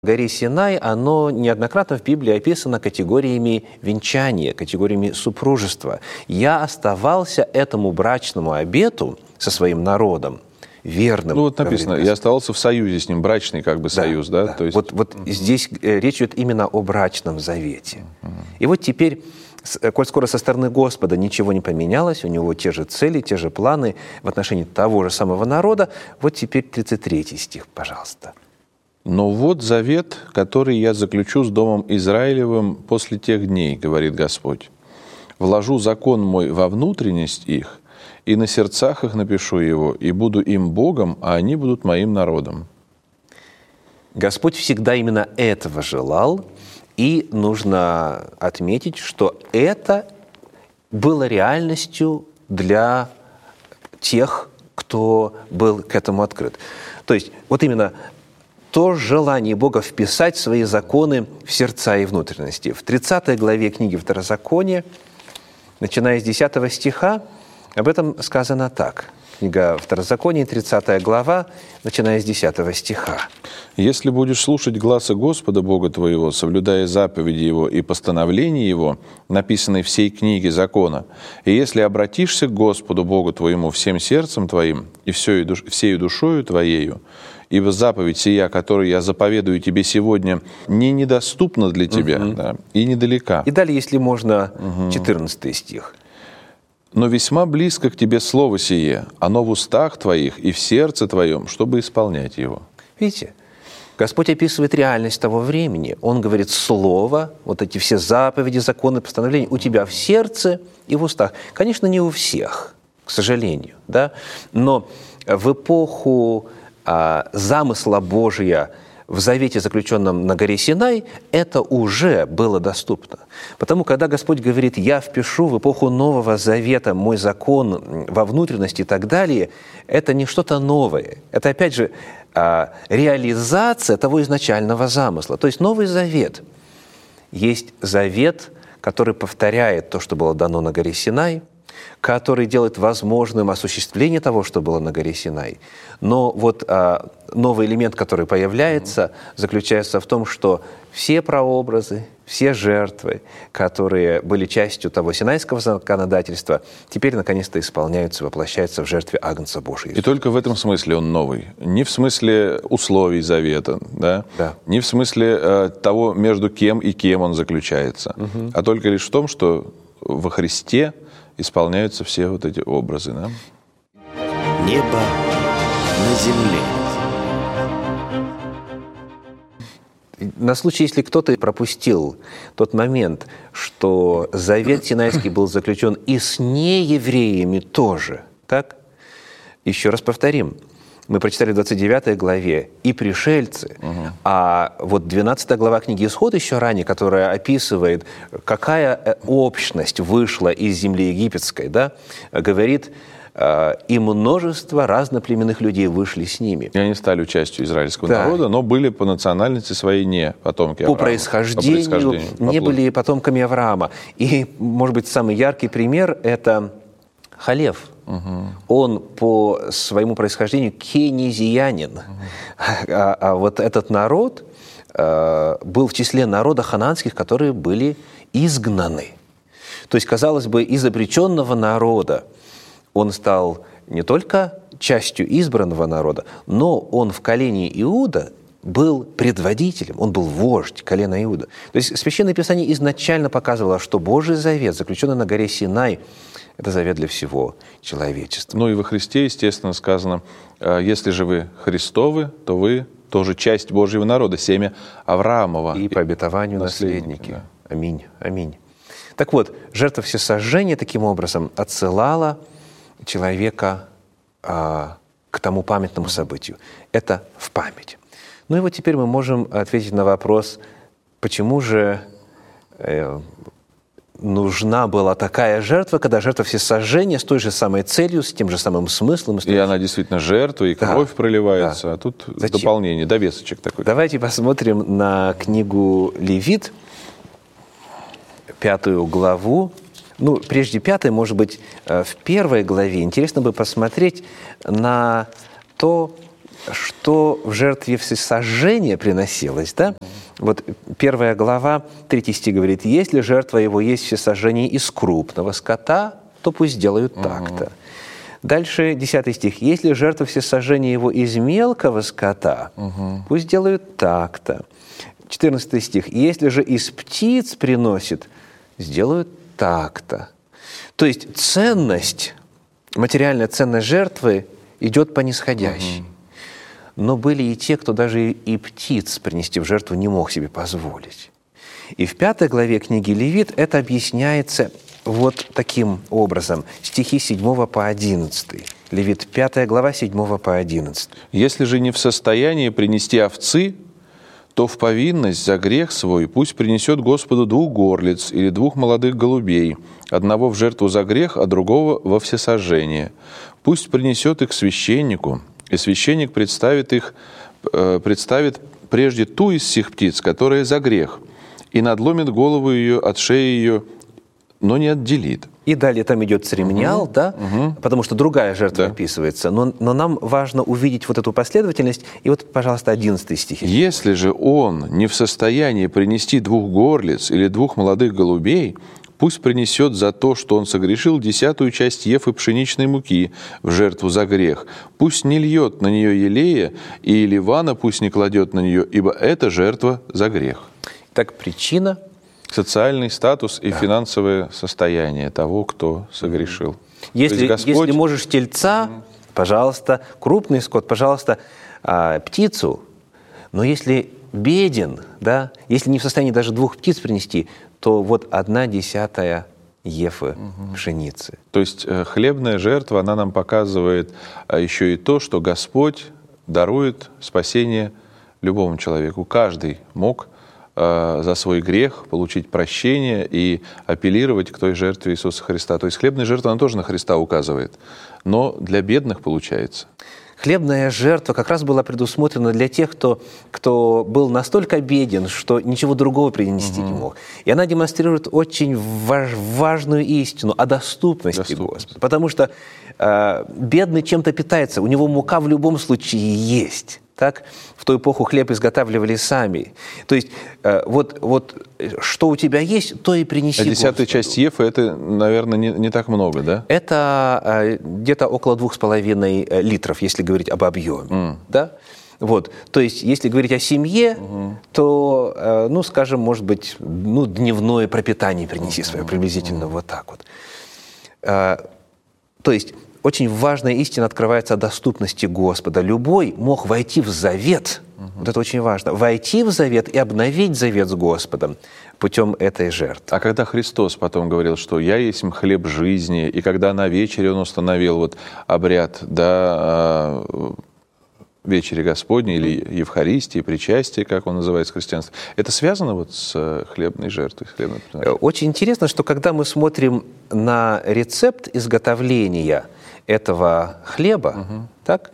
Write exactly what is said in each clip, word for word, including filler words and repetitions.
горе Синай, оно неоднократно в Библии описано категориями венчания, категориями супружества. «Я оставался этому брачному обету со своим народом верным». Ну вот написано, я оставался в союзе с ним, брачный как бы да, союз, да? да. То есть... Вот, вот mm-hmm. здесь речь идет именно о брачном завете. Mm-hmm. И вот теперь, коль скоро со стороны Господа ничего не поменялось, у него те же цели, те же планы в отношении того же самого народа, вот теперь тридцать третий стих, пожалуйста. «Но вот завет, который я заключу с Домом Израилевым после тех дней, говорит Господь. Вложу закон мой во внутренность их, и на сердцах их напишу его, и буду им Богом, а они будут моим народом». Господь всегда именно этого желал, и нужно отметить, что это было реальностью для тех, кто был к этому открыт. То есть вот именно то желание Бога вписать свои законы в сердца и внутренности. В тридцатой главе книги Второзакония, начиная с десятого стиха, об этом сказано так. Книга Второзакония, тридцатая глава, начиная с десятого стиха. «Если будешь слушать гласа Господа Бога твоего, соблюдая заповеди Его и постановления Его, написанные в сей книге закона, и если обратишься к Господу Богу твоему всем сердцем твоим и всею душ, всею душою твоею, ибо заповедь сия, которую я заповедую тебе сегодня, не недоступна для тебя, угу. да, и недалека». И далее, если можно, четырнадцатый стих. «Но весьма близко к тебе слово сие, оно в устах твоих и в сердце твоем, чтобы исполнять его». Видите, Господь описывает реальность того времени. Он говорит, слово, вот эти все заповеди, законы, постановления у тебя в сердце и в устах. Конечно, не у всех, к сожалению, да, но в эпоху а, замысла Божия в завете, заключенном на горе Синай, это уже было доступно. Потому, когда Господь говорит, «Я впишу в эпоху Нового Завета мой закон во внутренности» и так далее, это не что-то новое. Это, опять же, реализация того изначального замысла. То есть Новый Завет есть завет, который повторяет то, что было дано на горе Синай, который делает возможным осуществление того, что было на горе Синай. Но вот а, новый элемент, который появляется, заключается в том, что все прообразы, все жертвы, которые были частью того синайского законодательства, теперь наконец-то исполняются, воплощаются в жертве Агнца Божия. И только в этом смысле он новый. Не в смысле условий завета, да? Да. Не в смысле э, того, между кем и кем он заключается, угу. а только лишь в том, что во Христе исполняются все вот эти образы. Да? Небо на земле. На случай, если кто-то пропустил тот момент, что завет Синайский был заключен и с неевреями тоже, так? Еще раз повторим. Мы прочитали в двадцать девятой главе «и пришельцы», угу. а вот двенадцатая глава книги «Исход» еще ранее, которая описывает, какая общность вышла из земли египетской, да, говорит, и множество разноплеменных людей вышли с ними. И они стали частью израильского да. народа, но были по национальности своей не потомки Авраама. По происхождению, по происхождению не по были потомками Авраама. И, может быть, самый яркий пример – это Халев. Угу. Он по своему происхождению кенезиянин. Угу. А, а вот этот народ а, был в числе народа хананских, которые были изгнаны. То есть, казалось бы, из обреченного народа он стал не только частью избранного народа, но он в колене Иуда был предводителем, он был вождь колена Иуда. То есть Священное Писание изначально показывало, что Божий завет, заключенный на горе Синай, это завет для всего человечества. Ну и во Христе, естественно, сказано, если же вы Христовы, то вы тоже часть Божьего народа, семя Авраамова. И по обетованию наследники. наследники. Да. Аминь, аминь. Так вот, жертва всесожжения таким образом отсылала человека а, к тому памятному событию. Это в память. Ну и вот теперь мы можем ответить на вопрос, почему же э, нужна была такая жертва, когда жертва всесожжения с той же самой целью, с тем же самым смыслом. И она действительно жертва, и кровь да, проливается, да. а тут Зачем? дополнение, довесочек такой. Давайте посмотрим на книгу Левит, пятую главу. Ну, прежде пятой, может быть, в первой главе интересно бы посмотреть на то, что в жертве всесожжения приносилось, да? Вот первая глава, третий стих говорит, если жертва его есть всесожжение из крупного скота, то пусть делают так-то. Дальше десятый стих, если жертва всесожжения его из мелкого скота, угу. пусть делают так-то. четырнадцатый стих, если же из птиц приносит, сделают так-то. То есть ценность, материальная ценность жертвы идет по нисходящей. Угу. Но были и те, кто даже и птиц принести в жертву не мог себе позволить. И в пятой главе книги Левит это объясняется вот таким образом. Стихи с седьмого по одиннадцатый. Левит, пятая глава, с седьмого по одиннадцатый. «Если же не в состоянии принести овцы, то в повинность за грех свой пусть принесет Господу двух горлиц или двух молодых голубей, одного в жертву за грех, а другого во всесожжение. Пусть принесет их священнику, и священник представит их, представит прежде ту из всех птиц, которая за грех, и надломит голову ее от шеи ее, но не отделит». И далее там идет церемониал, угу. да, угу. потому что другая жертва да. описывается. Но, но нам важно увидеть вот эту последовательность. И вот, пожалуйста, одиннадцатый стих. «Если же он не в состоянии принести двух горлиц или двух молодых голубей, пусть принесет за то, что он согрешил, десятую часть ефы пшеничной муки в жертву за грех. Пусть не льет на нее елея, и ливана пусть не кладет на нее, ибо это жертва за грех». Так причина... Социальный статус и да. финансовое состояние того, кто согрешил. Если, Господь... если можешь тельца, пожалуйста, крупный скот, пожалуйста, а, птицу. Но если беден, да, если не в состоянии даже двух птиц принести, то вот одна десятая ефы угу. пшеницы. То есть хлебная жертва, она нам показывает еще и то, что Господь дарует спасение любому человеку. Каждый мог за свой грех получить прощение и апеллировать к той жертве Иисуса Христа. То есть хлебная жертва, она тоже на Христа указывает, но для бедных получается. Хлебная жертва как раз была предусмотрена для тех, кто, кто был настолько беден, что ничего другого принести угу. не мог. И она демонстрирует очень важ, важную истину о доступности Доступность. Господа. Потому что э, бедный чем-то питается, у него мука в любом случае есть. Так? В ту эпоху хлеб изготавливали сами. То есть э, вот, вот что у тебя есть, то и принеси. А десятая часть ефы, это, наверное, не, не так много, да? Это э, где-то около двух с половиной литров, если говорить об объеме. Mm. Да? Вот. То есть, если говорить о семье, mm-hmm. то, э, ну, скажем, может быть, ну, дневное пропитание принеси mm-hmm. свое, приблизительно mm-hmm. вот так вот. Э, то есть, очень важная истина открывается о доступности Господа. Любой мог войти в завет, угу. вот это очень важно, войти в завет и обновить завет с Господом путем этой жертвы. А когда Христос потом говорил, что «Я есть хлеб жизни», и когда на вечере Он установил вот обряд, да, вечери Господней или Евхаристии, причастия, как он называется в христианстве, это связано вот с хлебной жертвой? С хлебной... Очень интересно, что когда мы смотрим на рецепт изготовления этого хлеба, угу. так,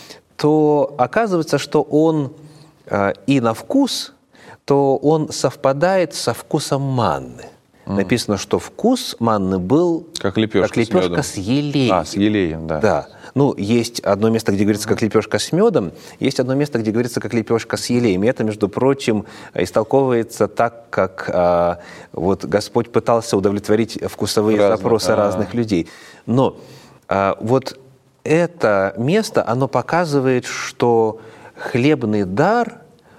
то оказывается, что он э, и на вкус, то он совпадает со вкусом манны. Mm. Написано, что вкус манны был как лепешка, как лепешка с, с елеем. А, с елеем, да. Да. Ну, есть одно место, где говорится, как лепешка с медом, есть одно место, где говорится, как лепешка с елеем. И это, между прочим, истолковывается так, как а, вот Господь пытался удовлетворить вкусовые Разно. запросы А-а-а. разных людей. Но а, вот это место, оно показывает, что хлебный дар,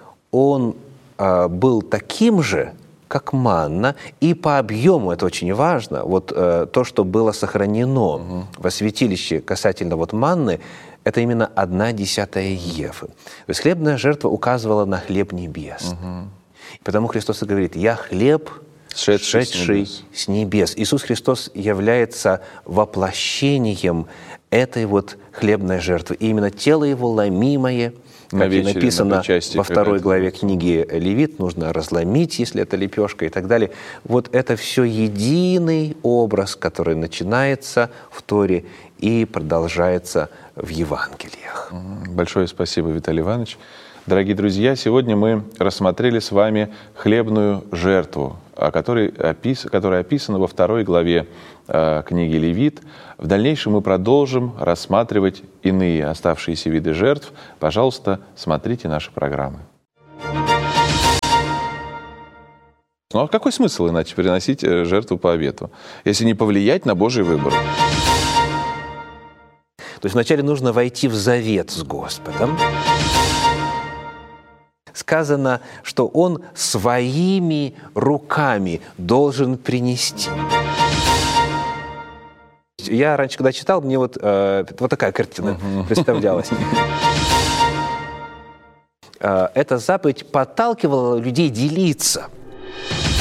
он а, был таким же, как манна, и по объему, это очень важно, вот э, то, что было сохранено угу. во святилище касательно вот манны, это именно одна десятая ефы. То есть хлебная жертва указывала на хлеб небесный. Угу. И потому Христос и говорит, «Я хлеб, шедший, шедший с, небес. с небес». Иисус Христос является воплощением этой вот хлебной жертвы. И именно тело Его ломимое, как и написано во второй главе книги Левит, нужно разломить, если это лепешка и так далее. Вот это все единый образ, который начинается в Торе и продолжается в Евангелиях. Большое спасибо, Виталий Иванович. Дорогие друзья, сегодня мы рассмотрели с вами хлебную жертву, которая описана во второй главе книги Левит. В дальнейшем мы продолжим рассматривать иные оставшиеся виды жертв. Пожалуйста, смотрите наши программы. Ну а какой смысл иначе приносить жертву по обету, если не повлиять на Божий выбор? То есть вначале нужно войти в завет с Господом. Сказано, что Он своими руками должен принести. Я раньше, когда читал, мне вот, э, вот такая картина представлялась. Эта заповедь подталкивала людей делиться.